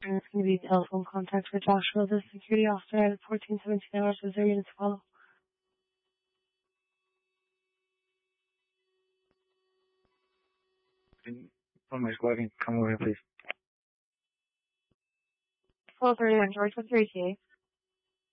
And it's going to be telephone contact for Joshua, the security officer at 1417 hours. Is there units to follow? On my squad, come over here, please. 1231 George, what's your ETA?